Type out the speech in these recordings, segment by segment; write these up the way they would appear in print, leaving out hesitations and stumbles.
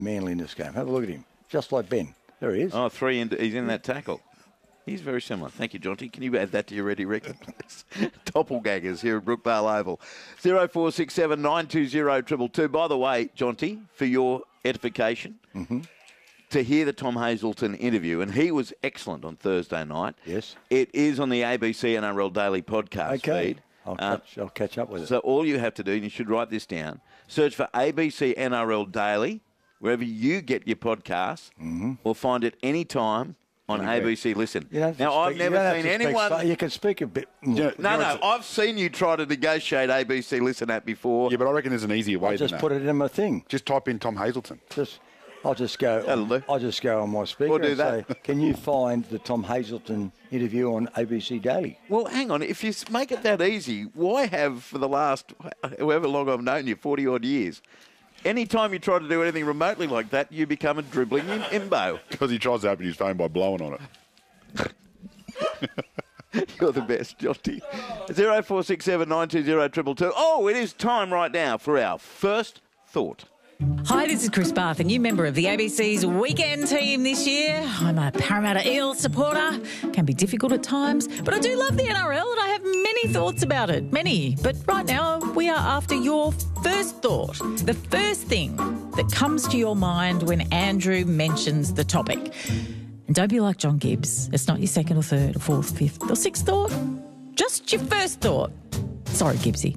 Manly in this game. Have a look at him. Just like Ben. There he is. Oh, he's in that tackle. He's very similar. Thank you, Jonty. Can you add that to your ready record, please? Doppelgangers here at Brookvale Oval. 0467 920 222. By the way, Jonty, for your edification, to hear the Tom Hazelton interview, and he was excellent on Thursday night. Yes. It is on the ABC NRL Daily podcast feed. I'll catch up with it. So all you have to do, and you should write this down, search for ABC NRL Daily, wherever you get your podcasts, or find it anytime on ABC Listen. Now, I've never seen anyone... You can speak a bit... No, I've seen you try to negotiate ABC Listen app before. Yeah, but I reckon there's an easier way than that. Just put it in my thing. Just type in Tom Hazelton. I'll just go on my speaker and say, can you find the Tom Hazelton interview on ABC Daily? Well, hang on. If you make it that easy, why have, for the last, however long I've known you, 40-odd years, any time you try to do anything remotely like that, you become a dribbling imbo. Because he tries to open his phone by blowing on it. You're the best, Jonty. 0467 920 222. Oh, it is time right now for our first thought. Hi, this is Chris Barth, a new member of the ABC's weekend team this year. I'm a Parramatta Eels supporter. Can be difficult at times, but I do love the NRL and I have many thoughts about it. Many. But right now, we are after your first thought. The first thing that comes to your mind when Andrew mentions the topic. And don't be like John Gibbs. It's not your second or third or fourth, fifth or sixth thought. Just your first thought. Sorry, Gibbsy.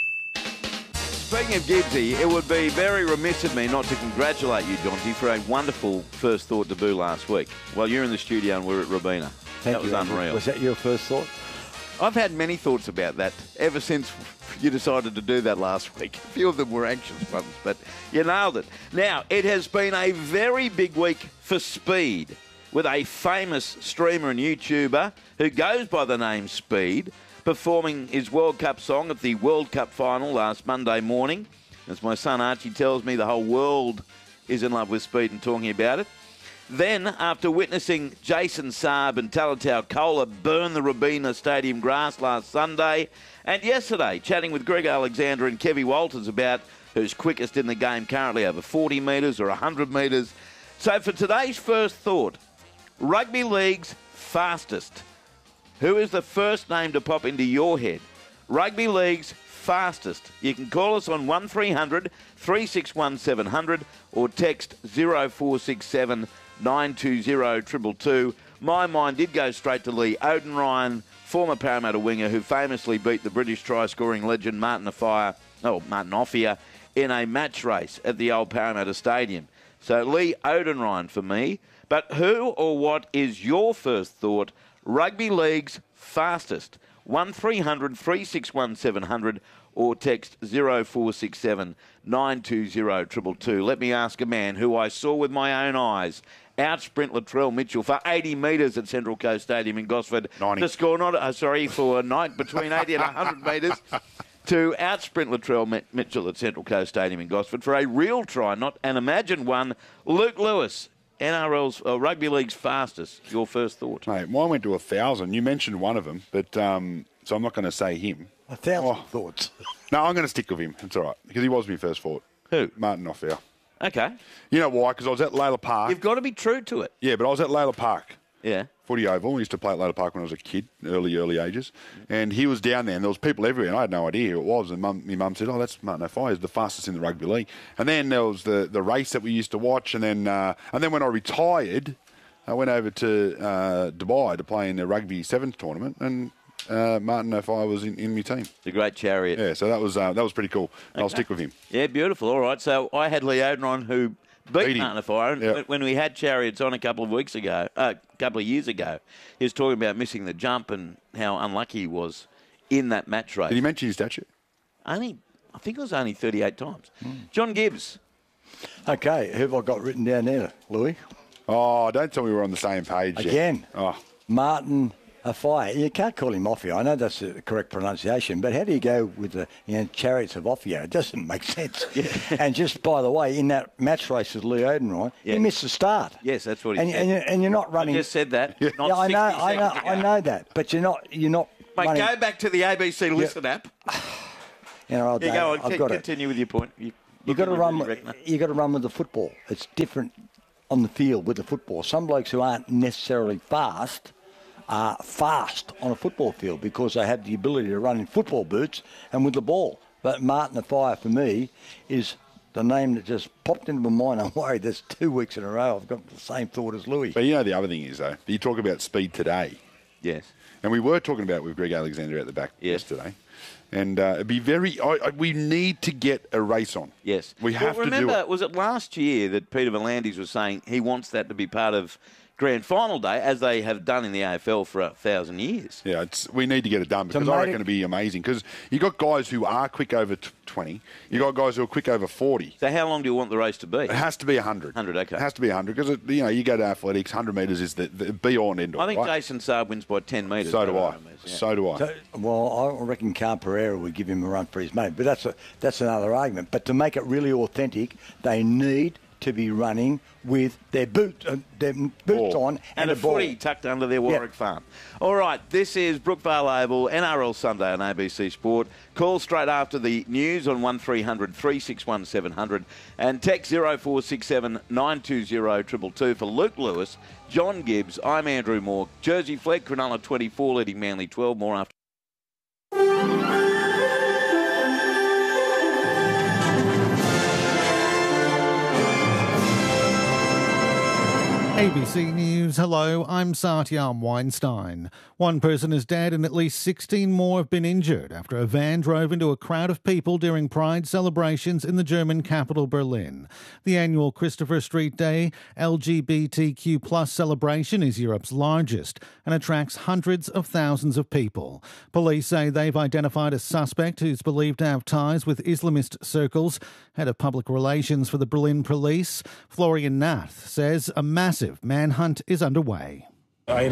Speaking of Gibbsy, it would be very remiss of me not to congratulate you, Jonty, for a wonderful first thought debut last week. Well, you're in the studio and we're at Robina. That was unreal. Was that your first thought? I've had many thoughts about that ever since you decided to do that last week. A few of them were anxious ones, but you nailed it. Now, it has been a very big week for speed, with a famous streamer and YouTuber who goes by the name Speed performing his World Cup song at the World Cup final last Monday morning. As my son Archie tells me, the whole world is in love with Speed and talking about it. Then, after witnessing Jason Saab and Talatau Kola burn the Robina Stadium grass last Sunday, and yesterday chatting with Greg Alexander and Kevy Walters about who's quickest in the game currently, over 40 metres or 100 metres. So for today's first thought, Rugby League's fastest. Who is the first name to pop into your head? Rugby League's fastest. You can call us on 1300 361 700 or text 0467 920 222. My mind did go straight to Lee Oudenryn, former Parramatta winger who famously beat the British try-scoring legend Martin Offiah in a match race at the old Parramatta Stadium. So Lee Oudenryn for me. But who or what is your first thought? Rugby League's fastest. 1300 361 700 or text 0467 920 222. Let me ask a man who I saw with my own eyes out-sprint Latrell Mitchell for 80 metres at Central Coast Stadium in Gosford. 90. To score for a night between 80 and 100 metres. To out-sprint Latrell Mitchell at Central Coast Stadium in Gosford for a real try, not an imagined one. Luke Lewis, NRL's Rugby League's fastest. Your first thought? Mate, mine went to 1,000. You mentioned one of them, but so I'm not going to say him. 1,000 thoughts. No, I'm going to stick with him. It's all right, because he was my first thought. Who? Martin Offiah. Okay. You know why? Because I was at Layla Park. You've got to be true to it. Yeah, but I was at Layla Park. Yeah. Footy Oval. We used to play at Layla Park when I was a kid, early ages. And he was down there, and there was people everywhere, and I had no idea who it was. And my mum said, that's Martin Offiah. He's the fastest in the rugby league. And then there was the race that we used to watch. And then when I retired, I went over to Dubai to play in the Rugby Sevens tournament, and Martin Offiah was in my team. The great chariot. Yeah, so that was pretty cool. Okay. I'll stick with him. Yeah, beautiful. All right. So I had Lee Oudenryn, who beat Martin Offiah. Yep. When we had chariots on a couple of years ago, he was talking about missing the jump and how unlucky he was in that match race. Did he mention his statue? I think it was only 38 times. John Gibbs. Okay, who have I got written down there, Louis? Oh, don't tell me we're on the same page again. Yet. Oh. Martin Offiah. You can't call him Offiah. I know that's the correct pronunciation, but how do you go with the chariots of Offiah? It doesn't make sense. Yeah. And just by the way, in that match race with Lee Oudenryn, he missed the start. Yes, that's what he said. And you're not running. I just said that. Yeah, I know that, but you're not. Mate, running. go back to the ABC Listen app. I'll Continue with your point. You got to Looking run. really reckoner. You got to run with the football. It's different on the field with the football. Some blokes who aren't necessarily fast are fast on a football field because they have the ability to run in football boots and with the ball. But Martin Afai, for me, is the name that just popped into my mind. I'm worried that's 2 weeks in a row I've got the same thought as Louis. But you know the other thing is, though, you talk about speed today. Yes. And we were talking about it with Greg Alexander at the back yesterday. And it'd be we need to get a race on. Yes. We have to do remember, it. was it last year that Peter V'landys was saying he wants that to be part of Grand Final Day, as they have done in the AFL for 1,000 years? Yeah, we need to get it done because I reckon it'd be amazing. Because you got guys who are quick over 20, you got guys who are quick over 40. So how long do you want the race to be? It has to be 100. 100, okay. It has to be 100 because you go to athletics, 100 metres is the be-all and end-all. I think right? Jason Saab wins by 10 metres. So do I. 100 metres, yeah. So do I. So, well, I reckon Carl Pereira would give him a run for his money, but that's another argument. But to make it really authentic, they need to be running with their boots on and a a ball. footy tucked under their Warwick farm. All right, this is Brookvale Oval, NRL Sunday on ABC Sport. Call straight after the news on 1300 361 700 and text 0467 920 222 for Luke Lewis, John Gibbs. I'm Andrew Moore. Jersey Flegg, Cronulla 24, leading Manly 12. More after. ABC News, hello, I'm Satyam Weinstein. One person is dead and at least 16 more have been injured after a van drove into a crowd of people during Pride celebrations in the German capital Berlin. The annual Christopher Street Day LGBTQ+ celebration is Europe's largest and attracts hundreds of thousands of people. Police say they've identified a suspect who's believed to have ties with Islamist circles. Head of Public Relations for the Berlin Police, Florian Nath, says a massive manhunt is underway. We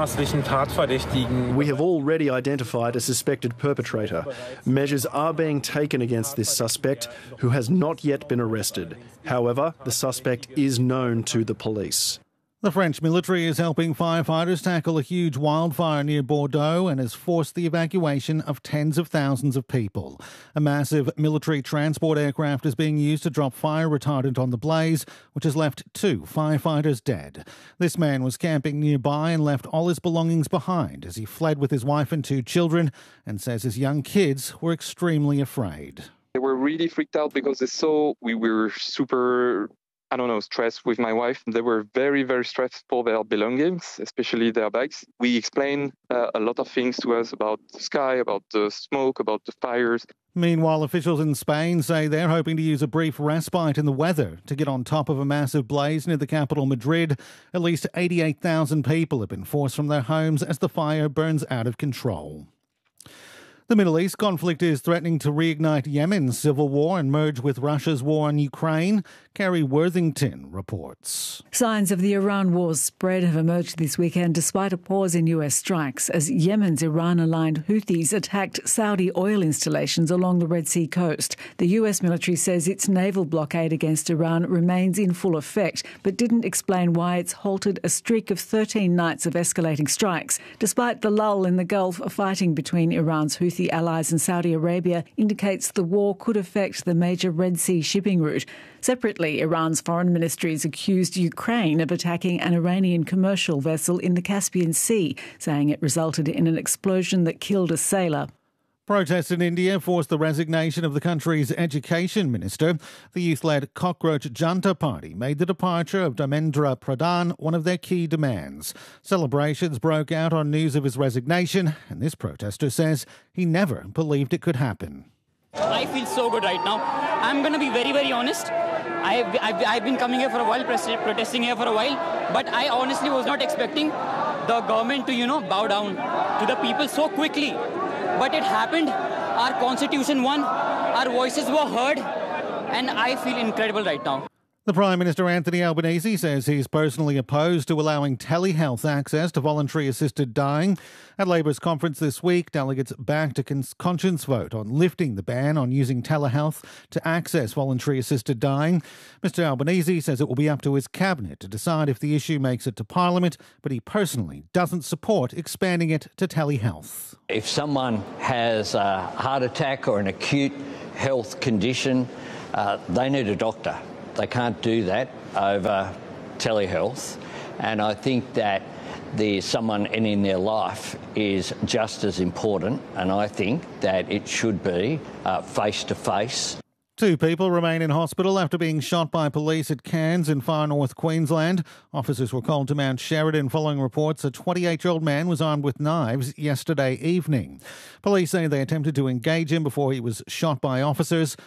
have already identified a suspected perpetrator. Measures are being taken against this suspect, who has not yet been arrested. However, the suspect is known to the police. The French military is helping firefighters tackle a huge wildfire near Bordeaux and has forced the evacuation of tens of thousands of people. A massive military transport aircraft is being used to drop fire retardant on the blaze, which has left 2 firefighters dead. This man was camping nearby and left all his belongings behind as he fled with his wife and 2 children, and says his young kids were extremely afraid. They were really freaked out because they saw we were super stressed with my wife. They were very, very stressed for their belongings, especially their bags. We explained a lot of things to us about the sky, about the smoke, about the fires. Meanwhile, officials in Spain say they're hoping to use a brief respite in the weather to get on top of a massive blaze near the capital, Madrid. At least 88,000 people have been forced from their homes as the fire burns out of control. The Middle East conflict is threatening to reignite Yemen's civil war and merge with Russia's war on Ukraine. Kerry Worthington reports. Signs of the Iran war's spread have emerged this weekend despite a pause in US strikes as Yemen's Iran-aligned Houthis attacked Saudi oil installations along the Red Sea coast. The US military says its naval blockade against Iran remains in full effect, but didn't explain why it's halted a streak of 13 nights of escalating strikes. Despite the lull in the Gulf, fighting between Iran's Houthi allies and Saudi Arabia indicates the war could affect the major Red Sea shipping route. Separately, Iran's foreign ministry has accused Ukraine of attacking an Iranian commercial vessel in the Caspian Sea, saying it resulted in an explosion that killed a sailor. Protests in India forced the resignation of the country's education minister. The youth-led Cockroach Janta Party made the departure of Dharmendra Pradhan one of their key demands. Celebrations broke out on news of his resignation, and this protester says he never believed it could happen. I feel so good right now. I'm going to be very, very honest. I've been coming here for a while, protesting here for a while, but I honestly was not expecting the government to, bow down to the people so quickly. But it happened. Our constitution won. Our voices were heard. And I feel incredible right now. The Prime Minister Anthony Albanese says he's personally opposed to allowing telehealth access to voluntary assisted dying. At Labour's conference this week, delegates backed a conscience vote on lifting the ban on using telehealth to access voluntary assisted dying. Mr Albanese says it will be up to his cabinet to decide if the issue makes it to Parliament, but he personally doesn't support expanding it to telehealth. If someone has a heart attack or an acute health condition, they need a doctor. They can't do that over telehealth. And I think that there's someone in their life is just as important, and I think that it should be face-to-face. 2 people remain in hospital after being shot by police at Cairns in far north Queensland. Officers were called to Mount Sheridan following reports a 28-year-old man was armed with knives yesterday evening. Police say they attempted to engage him before he was shot by officers.